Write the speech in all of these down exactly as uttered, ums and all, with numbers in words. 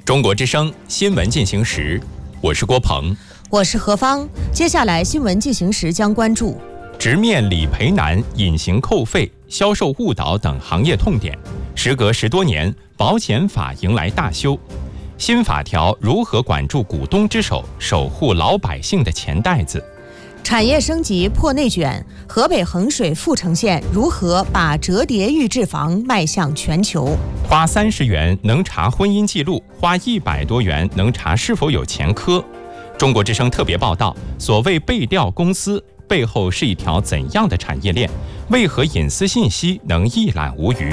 中国之声新闻进行时，我是郭鹏， 我是何芳。接下来新闻进行时将关注直面理赔难、隐形扣费、销售误导等行业痛点。时隔十多年，保险法迎来大修，新法条如何管住股东之手，守护老百姓的钱袋子？ 产业升级破内卷，河北衡水阜城县如何把折叠预制房迈向全球？ 花三十元能查婚姻记录，花一百多元能查是否有前科。中国之声特别报道，所谓背调公司背后是一条怎样的产业链？为何隐私信息能一览无余？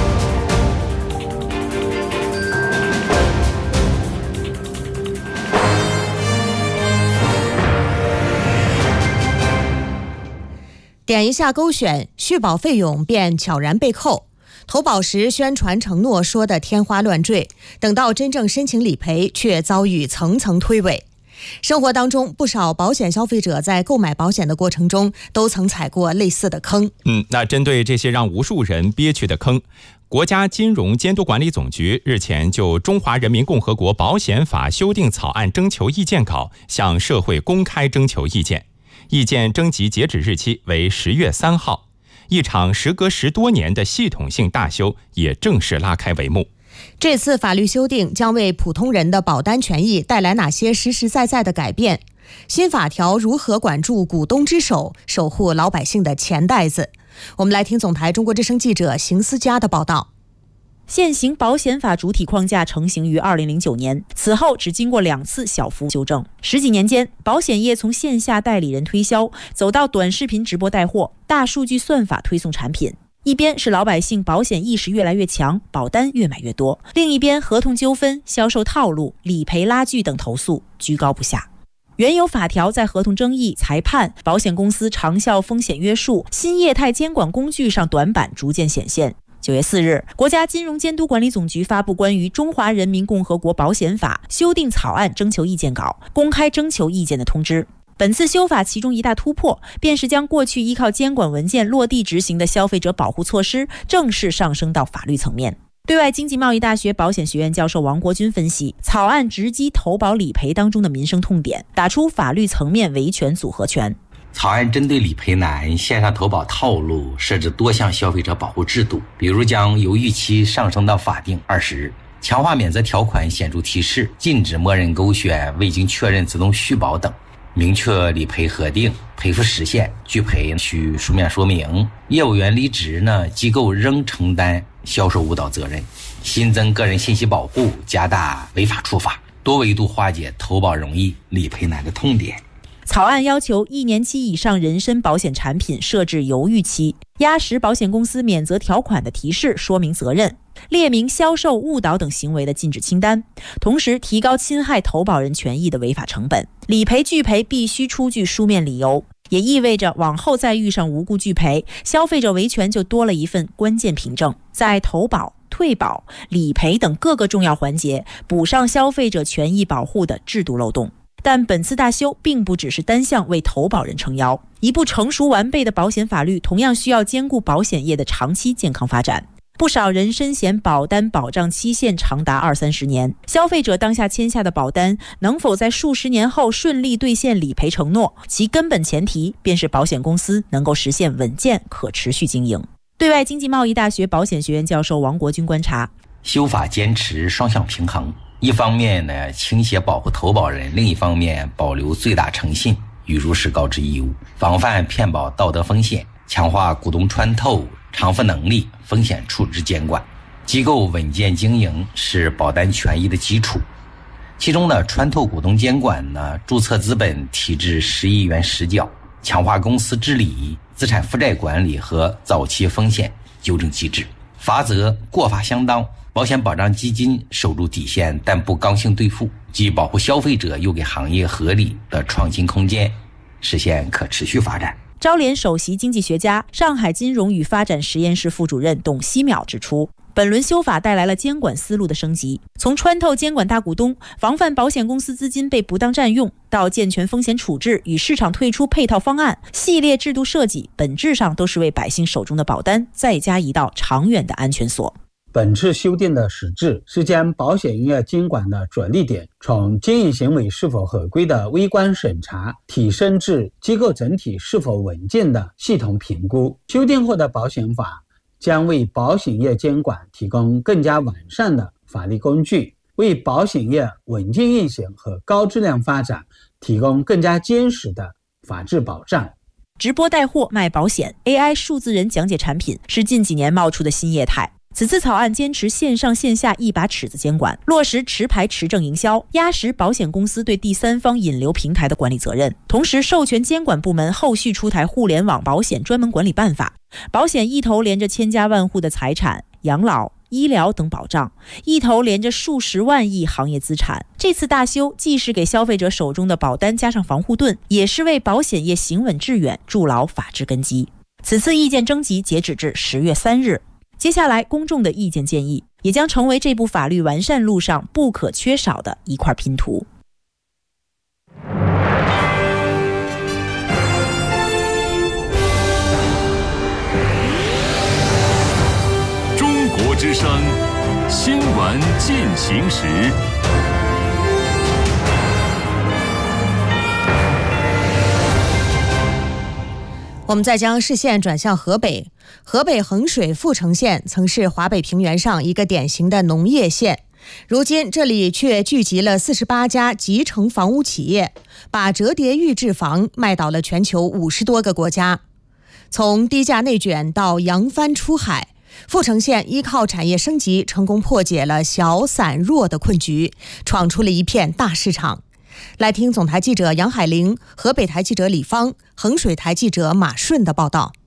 点一下勾选，续保费用便悄然被扣。投保时宣传承诺说的天花乱坠，等到真正申请理赔，却遭遇层层推诿。生活当中，不少保险消费者在购买保险的过程中，都曾踩过类似的坑。 嗯，那针对这些让无数人憋屈的坑，国家金融监督管理总局日前就《中华人民共和国保险法》修订草案征求意见稿向社会公开征求意见。意见征集截止日期为十月三号，一场时隔十多年的系统性大修也正式拉开帷幕。 这次法律修订将为普通人的保单权益带来哪些实实在在的改变？新法条如何管住股东之手，守护老百姓的钱袋子？我们来听总台中国之声记者邢思佳的报道。 现行保险法主体框架成型于二零零九年，此后只经过两次小幅修正。十几年间，保险业从线下代理人推销走到短视频直播带货、大数据算法推送产品。一边是老百姓保险意识越来越强，保单越买越多；另一边合同纠纷、销售套路、理赔拉锯等投诉居高不下。原有法条在合同争议、裁判、保险公司长效风险约束、新业态监管工具上短板逐渐显现。九月四日，国家金融监督管理总局发布关于《中华人民共和国保险法》修订草案征求意见稿，公开征求意见的通知。本次修法其中一大突破，便是将过去依靠监管文件落地执行的消费者保护措施正式上升到法律层面。对外经济贸易大学保险学院教授王国军分析，草案直击投保理赔当中的民生痛点，打出法律层面维权组合拳。 草案针对理赔难、线上投保套路设置多项消费者保护制度，比如将犹豫期上升到法定二十日，强化免责条款显著提示，禁止默认勾选、未经确认自动续保等，明确理赔核定、赔付时限、拒赔需书面说明，业务员离职呢，机构仍承担销售误导责任，新增个人信息保护，加大违法处罚，多维度化解投保容易、理赔难的痛点。 草案要求一年期以上人身保险产品设置犹豫期，压实保险公司免责条款的提示说明责任，列明销售误导等行为的禁止清单，同时提高侵害投保人权益的违法成本。理赔拒赔必须出具书面理由，也意味着往后再遇上无故拒赔，消费者维权就多了一份关键凭证，在投保、退保、理赔等各个重要环节补上消费者权益保护的制度漏洞。但本次大修并不只是单向为投保人撑腰，一部成熟完备的保险法律同样需要兼顾保险业的长期健康发展。不少人身险保单保障期限长达二三十年，消费者当下签下的保单能否在数十年后顺利兑现理赔承诺，其根本前提便是保险公司能够实现稳健可持续经营。对外经济贸易大学保险学院教授王国军观察， 修法坚持双向平衡，一方面呢倾斜保护投保人，另一方面保留最大诚信与如实告知义务，防范骗保道德风险，强化股东穿透、偿付能力、风险处置监管。机构稳健经营是保单权益的基础，其中呢穿透股东监管呢，注册资本提至十亿元实缴，强化公司治理、资产负债管理和早期风险纠正机制，罚则过罚相当。保险保障基金守住底线，但不刚性兑付，既保护消费者，又给行业合理的创新空间，实现可持续发展。 招联首席经济学家、上海金融与发展实验室副主任董希淼指出，本轮修法带来了监管思路的升级，从穿透监管大股东、防范保险公司资金被不当占用，到健全风险处置与市场退出配套方案，系列制度设计本质上都是为百姓手中的保单再加一道长远的安全锁。 本次修订的实质是将保险业监管的着力点从经营行为是否合规的微观审查提升至机构整体是否稳健的系统评估。修订后的保险法将为保险业监管提供更加完善的法律工具，为保险业稳健运行和高质量发展提供更加坚实的法治保障。 直播带货卖保险 ，A I 数字人讲解产品是近几年冒出的新业态。此次草案坚持线上线下一把尺子监管，落实持牌持证营销，压实保险公司对第三方引流平台的管理责任，同时授权监管部门后续出台互联网保险专门管理办法。保险一头连着千家万户的财产、养老、医疗等保障，一头连着数十万亿行业资产。这次大修既是给消费者手中的保单加上防护盾，也是为保险业行稳致远筑牢法治根基。此次意见征集截止至十月三日。接下来公众的意见建议也将成为这部法律完善路上不可缺少的一块拼图。 中国之声新闻进行时。 我们再将视线转向河北，河北衡水阜城县曾是华北平原上一个典型的农业县，如今这里却聚集了四十八家集成房屋企业，把折叠预制房卖到了全球五十多个国家。从低价内卷到扬帆出海，阜城县依靠产业升级，成功破解了小散弱的困局，闯出了一片大市场。来听总台记者杨海玲、河北台记者李芳、衡水台记者马顺的报道。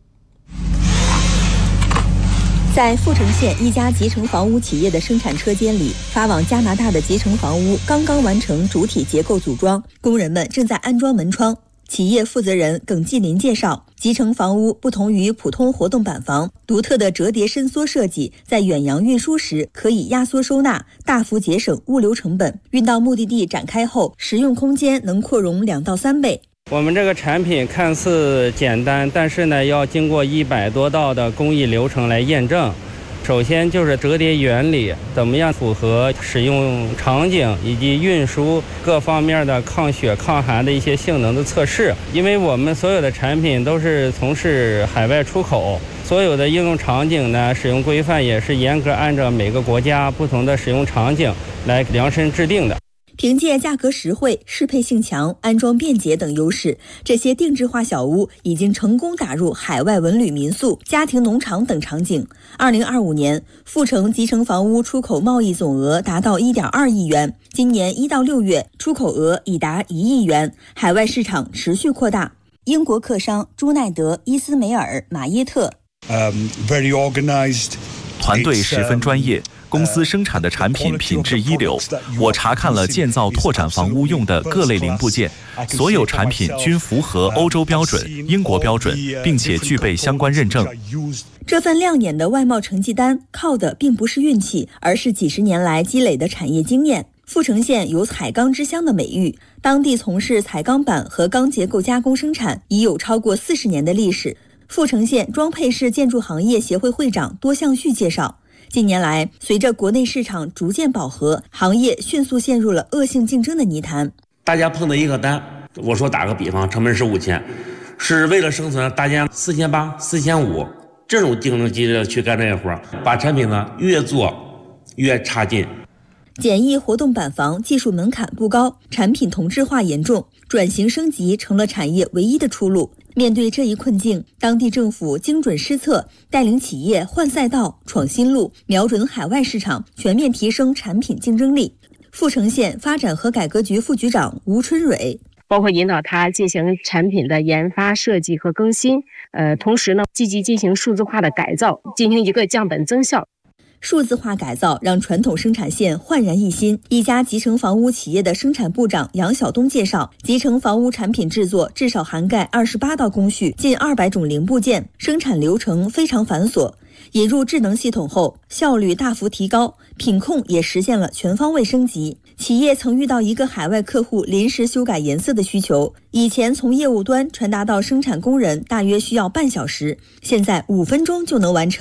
在阜城县一家集成房屋企业的生产车间里，发往加拿大的集成房屋刚刚完成主体结构组装，工人们正在安装门窗。企业负责人耿继林介绍，集成房屋不同于普通活动板房，独特的折叠伸缩设计，在远洋运输时可以压缩收纳，大幅节省物流成本。运到目的地展开后，实用空间能扩容两到三倍。 我们这个产品看似简单，但是呢，要经过一百多道的工艺流程来验证。首先就是折叠原理怎么样符合使用场景以及运输各方面的抗雪抗寒的一些性能的测试。因为我们所有的产品都是从事海外出口，所有的应用场景呢，使用规范也是严格按照每个国家不同的使用场景来量身制定的。 凭借价格实惠、适配性强、安装便捷等优势，这些定制化小屋已经成功打入海外文旅民宿、家庭农场等场景。二零二五年，阜城集成房屋出口贸易总额达到一点二亿元，今年一到六月出口额已达一亿元，海外市场持续扩大。英国客商朱奈德、伊斯梅尔、马耶特。 Um, very organized. 团队十分专业，公司生产的产品品质一流。我查看了建造拓展房屋用的各类零部件，所有产品均符合欧洲标准、英国标准，并且具备相关认证。 这份亮眼的外贸成绩单靠的并不是运气，而是几十年来积累的产业经验。阜城县有彩钢之乡的美誉，当地从事彩钢板和钢结构加工生产已有超过四十年的历史。阜城县装配式建筑行业协会会长多向旭介绍，近年来随着国内市场逐渐饱和，行业迅速陷入了恶性竞争的泥潭。 大家碰到一个单，我说打个比方，成本是五千，是为了生存，大家四千八、四千五，这种竞争激烈去干这个活，把产品呢越做越差劲。 简易活动板房技术门槛不高，产品同质化严重，转型升级成了产业唯一的出路。面对这一困境，当地政府精准施策，带领企业换赛道、闯新路，瞄准海外市场，全面提升产品竞争力。阜城县发展和改革局副局长吴春蕊， 包括引导他进行产品的研发、设计和更新，呃，同时呢，积极进行数字化的改造，进行一个降本增效。 数字化改造让传统生产线焕然一新。一家集成房屋企业的生产部长杨晓东介绍，集成房屋产品制作至少涵盖二十八道工序，近二百种零部件，生产流程非常繁琐。引入智能系统后，效率大幅提高，品控也实现了全方位升级。企业曾遇到一个海外客户临时修改颜色的需求，以前从业务端传达到生产工人大约需要半小时，现在五分钟就能完成。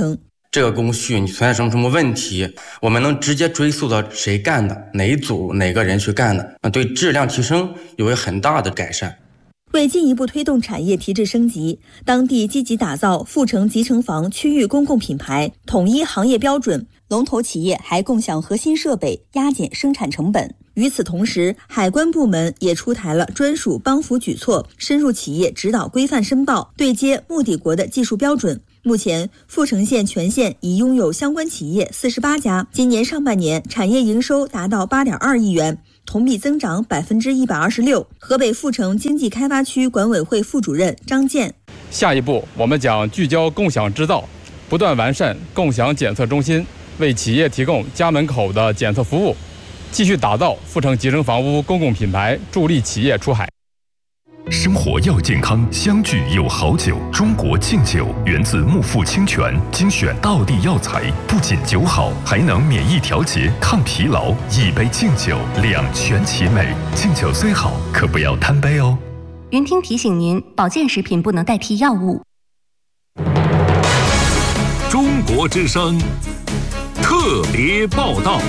这个工序你存在什么什么问题，我们能直接追溯到谁干的，哪一组哪个人去干的，对质量提升有一个很大的改善。 为进一步推动产业提质升级，当地积极打造富城集成房区域公共品牌，统一行业标准，龙头企业还共享核心设备，压减生产成本。与此同时，海关部门也出台了专属帮扶举措，深入企业指导规范申报，对接目的国的技术标准。目前，富城县全县已拥有相关企业四十八家，今年上半年产业营收达到八点二亿元，同比增长百分之一百二十六。河北富城经济开发区管委会副主任张健， 下一步我们将聚焦共享制造，不断完善共享检测中心，为企业提供家门口的检测服务，继续打造富城集成房屋公共品牌，助力企业出海。 生活要健康，相聚有好酒。中国敬酒源自木富清泉，精选道地药材，不仅酒好，还能免疫调节、抗疲劳。一杯敬酒，两全其美。敬酒虽好，可不要贪杯哦。 云听提醒您，保健食品不能代替药物。 中国之声特别报道。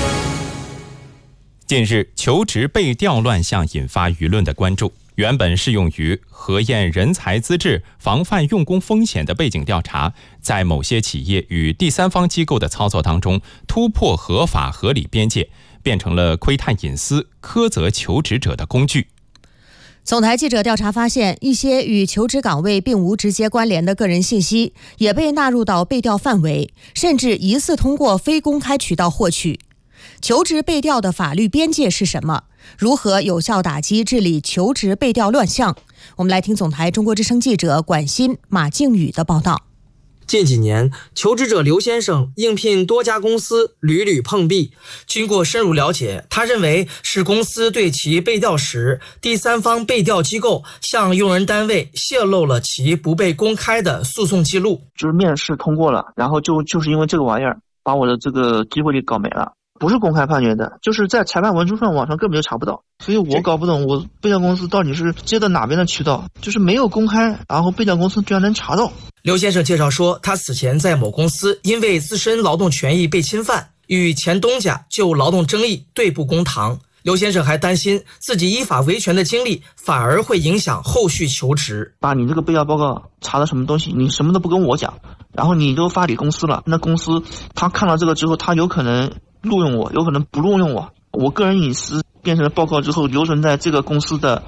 近日，求职被调乱象引发舆论的关注。原本适用于核验人才资质、防范用工风险的背景调查，在某些企业与第三方机构的操作当中，突破合法合理边界，变成了窥探隐私、苛责求职者的工具。 总台记者调查发现，一些与求职岗位并无直接关联的个人信息也被纳入到被调范围，甚至疑似通过非公开渠道获取。求职被调的法律边界是什么？如何有效打击治理求职被调乱象？我们来听总台中国之声记者管鑫、马静宇的报道。 近几年，求职者刘先生应聘多家公司，屡屡碰壁。经过深入了解，他认为是公司对其被调时，第三方被调机构向用人单位泄露了其不被公开的诉讼记录。 就是面试通过了，然后就就是因为这个玩意儿，把我的这个机会给搞没了。不是公开判决的，就是在裁判文书上网上根本就查不到，所以我搞不懂我被调公司到底是接的哪边的渠道，就是没有公开，然后被调公司居然能查到。 刘先生介绍说，他此前在某公司因为自身劳动权益被侵犯，与前东家就劳动争议对簿公堂。刘先生还担心自己依法维权的经历反而会影响后续求职。 把你这个被调报告查的什么东西，你什么都不跟我讲，然后你都发给公司了，那公司他看到这个之后，他有可能录用我，有可能不录用我，我个人隐私变成了报告之后留存在这个公司的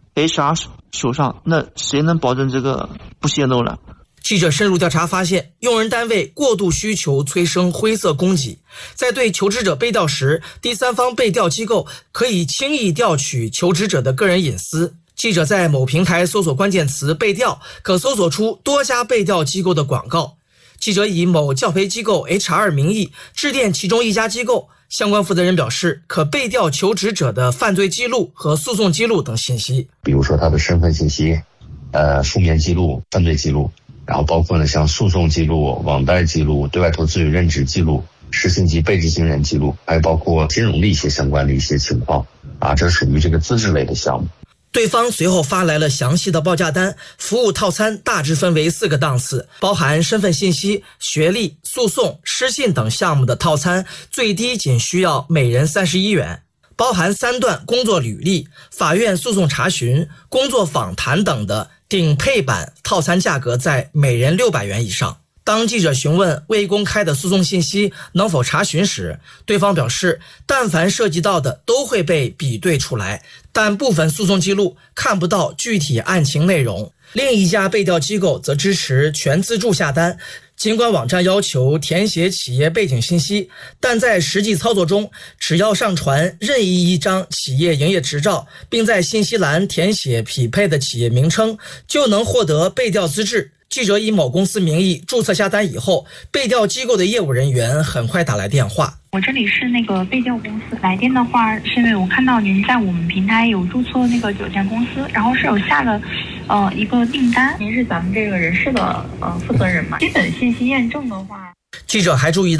H R 手上，那谁能保证这个不泄露呢？ 记者深入调查发现，用人单位过度需求催生灰色供给，在对求职者被调时，第三方被调机构可以轻易调取求职者的个人隐私。记者在某平台搜索关键词被调，可搜索出多家被调机构的广告。记者以某教培机构 H R 名义致电其中一家机构，相关负责人表示可被调求职者的犯罪记录和诉讼记录等信息， 比如说他的身份信息、呃负面记录、犯罪记录，然后包括呢像诉讼记录、网贷记录、对外投资与任职记录、实行及被执行人记录，还有包括金融的一些相关的一些情况啊，这属于这个资质类的项目。 对方随后发来了详细的报价单，服务套餐大致分为四个档次，包含身份信息、学历、诉讼、失信等项目的套餐，最低仅需要每人三十一元。包含三段工作履历、法院诉讼查询、工作访谈等的顶配版套餐价格在每人六百元以上。当记者询问未公开的诉讼信息能否查询时，对方表示但凡涉及到的都会被比对出来，但部分诉讼记录看不到具体案情内容。另一家被调机构则支持全自助下单，尽管网站要求填写企业背景信息，但在实际操作中，只要上传任意一张企业营业执照，并在信息栏填写匹配的企业名称，就能获得被调资质。记者以某公司名义注册下单以后，被调机构的业务人员很快打来电话。 我这里是那个被调公司，来电的话是因为我看到您在我们平台有注册那个酒店公司，然后是有下了呃一个订单，您是咱们这个人事的呃负责人嘛？基本信息验证的话， 记者还注意到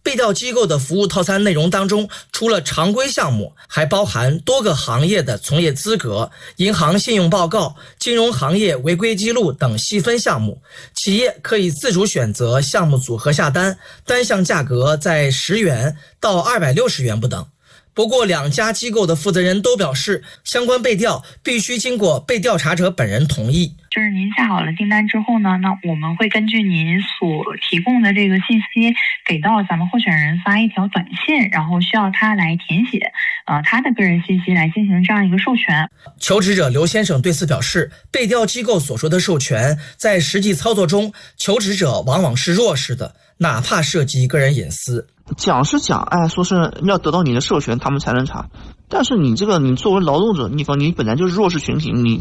被调机构的服务套餐内容当中，除了常规项目，还包含多个行业的从业资格、银行信用报告、金融行业违规记录等细分项目。企业可以自主选择项目组合下单，单项价格在十元到二百六十元不等。不过，两家机构的负责人都表示，相关被调必须经过被调查者本人同意。 就是您下好了订单之后呢，那我们会根据您所提供的这个信息，给到咱们候选人发一条短信，然后需要他来填写呃他的个人信息来进行这样一个授权。 求职者刘先生对此表示，被调机构所说的授权，在实际操作中，求职者往往是弱势的，哪怕涉及个人隐私。 讲是讲，哎，说是要得到你的授权，他们才能查。但是你这个，你作为劳动者，你方你本来就是弱势群体，你